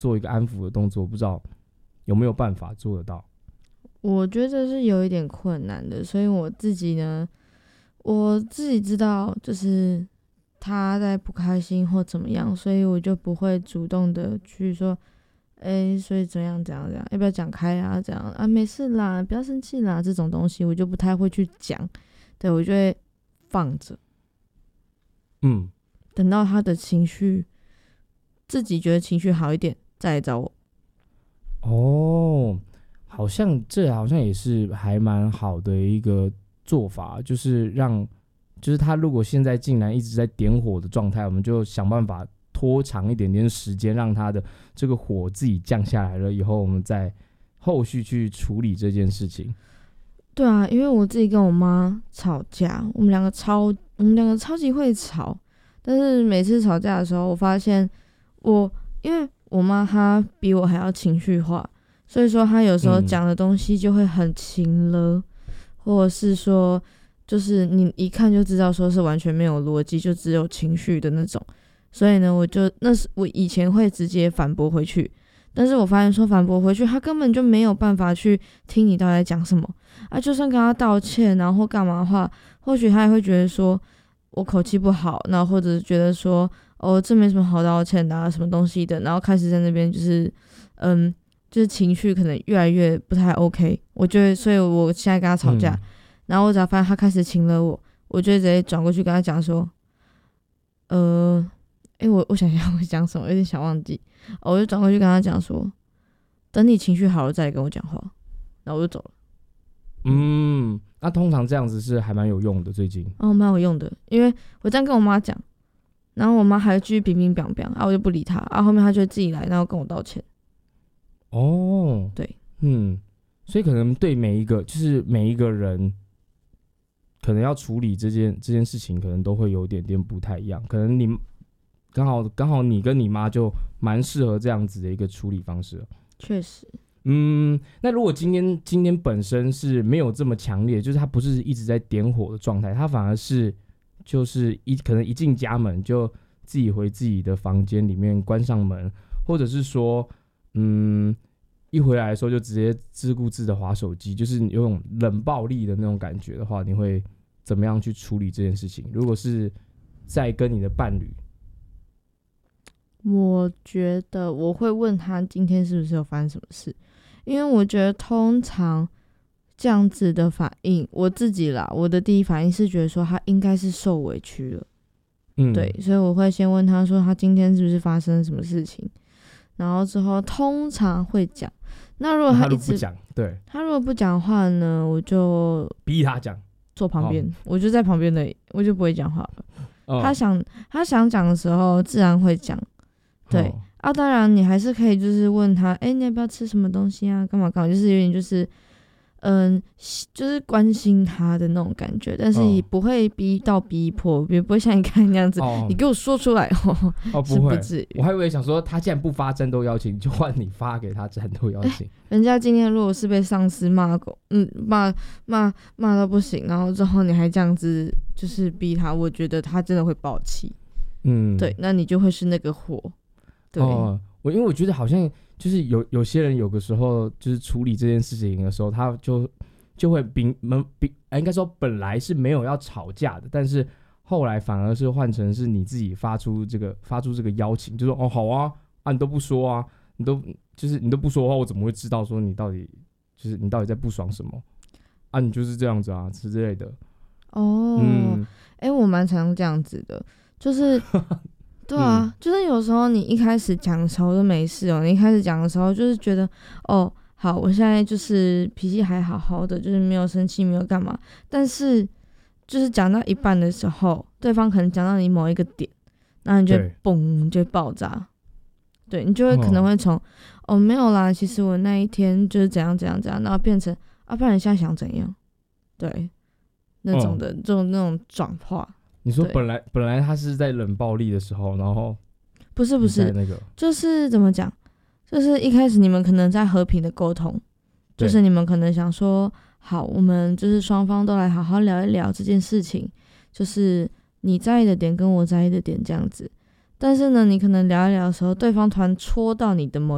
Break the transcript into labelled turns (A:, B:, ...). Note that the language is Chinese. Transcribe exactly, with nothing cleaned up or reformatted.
A: 做一个安抚的动作，不知道有没有办法做得到？
B: 我觉得是有一点困难的，所以我自己呢，我自己知道就是他在不开心或怎么样，所以我就不会主动的去说，哎，所以怎样怎样怎样，要不要讲开啊？这样啊，没事啦，不要生气啦，这种东西我就不太会去讲，对，我就会放着，
A: 嗯，
B: 等到他的情绪自己觉得情绪好一点，再来找我。
A: 哦，好像这好像也是还蛮好的一个做法，就是让，就是他如果现在竟然一直在点火的状态，我们就想办法拖长一点点时间，让他的这个火自己降下来了以后，我们再后续去处理这件事情。
B: 对啊，因为我自己跟我妈吵架，我们两个超，我们两个超级会吵，但是每次吵架的时候，我发现我，因为我妈她比我还要情绪化，所以说她有时候讲的东西就会很情了，嗯、或者是说，就是你一看就知道说是完全没有逻辑，就只有情绪的那种。所以呢，我就那是我以前会直接反驳回去，但是我发现说反驳回去，他根本就没有办法去听你到底在讲什么啊。就算跟他道歉，然后干嘛的话，或许他也会觉得说我口气不好，然后或者觉得说哦这没什么好道歉的啊，什么东西的，然后开始在那边就是嗯，就是情绪可能越来越不太 OK。我就会，所以我现在跟他吵架，嗯、然后我只要发现他开始亲了我，我就会直接转过去跟他讲说，呃。哎、欸，我我想想我讲什么，有点想忘记。哦、我就转过去跟他讲说，等你情绪好了再来跟我讲话，然后我就走了。
A: 嗯，那通常这样子是还蛮有用的，最近。
B: 哦，蛮有用的，因为我这样跟我妈讲，然后我妈还继续冰冰冰冰，啊，我就不理她，啊，后面她就会自己来，然后跟我道歉。
A: 哦，
B: 对，
A: 嗯，所以可能对每一个，就是每一个人，可能要处理这件这件事情，可能都会有点点不太一样，可能你。刚好刚好你跟你妈就蛮适合这样子的一个处理方式。
B: 确实。
A: 嗯，那如果今天今天本身是没有这么强烈，就是他不是一直在点火的状态，他反而是就是一可能一进家门就自己回自己的房间里面关上门，或者是说嗯一回来的时候就直接自顾自的滑手机，就是有种冷暴力的那种感觉的话，你会怎么样去处理这件事情？如果是在跟你的伴侣，
B: 我觉得我会问他今天是不是有发生什么事，因为我觉得通常这样子的反应，我自己啦，我的第一反应是觉得说他应该是受委屈了，嗯，对，所以我会先问他说他今天是不是发生了什么事情，然后之后通常会讲。那如果他一直
A: 不讲，对，
B: 他如果不讲话呢，我就
A: 逼他讲，
B: 坐旁边，哦、我就在旁边的，我就不会讲话了。
A: 哦、
B: 他想他想讲的时候，自然会讲。对、哦、啊，当然你还是可以就是问他，哎、欸，你要不要吃什么东西啊？干嘛干嘛，就是有点就是，嗯，就是关心他的那种感觉，但是也不会逼到逼迫，也、哦、不会像你刚才那样子，哦、你给我说出来哦。
A: 哦，不会，
B: 不至于。
A: 我还以为想说他既然不发战斗邀请，就换你发给他战斗邀请。
B: 人家今天如果是被上司骂狗，嗯，骂骂骂到不行，然后之后你还这样子就是逼他，我觉得他真的会爆气。嗯，对，那你就会是那个火。对，
A: 哦，我因为我觉得好像就是有有些人有的时候就是处理这件事情的时候，他就就会比比应该说本来是没有要吵架的，但是后来反而是换成是你自己发出这个发出这个邀请，就说哦好啊啊你都不说啊，你都就是你都不说的话，我怎么会知道说你到底就是你到底在不爽什么啊？你就是这样子啊之类的。
B: 哦，嗯，哎、欸，我蛮常这样子的，就是。对啊、嗯，就是有时候你一开始讲的时候都没事哦，你一开始讲的时候就是觉得哦好，我现在就是脾气还好好的，就是没有生气，没有干嘛。但是就是讲到一半的时候，对方可能讲到你某一个点，然后你就嘣就爆炸。对，你就会可能会从 哦, 哦没有啦，其实我那一天就是怎样怎样怎样，然后变成啊不然你现在想怎样？对，那种的、哦、这种那种转化。
A: 你说本来本来他是在冷暴力的时候，然后
B: 不是不是那个，就是怎么讲，就是一开始你们可能在和平的沟通，就是你们可能想说，好，我们就是双方都来好好聊一聊这件事情，就是你在意的点跟我在意的点这样子。但是呢，你可能聊一聊的时候，对方突然戳到你的某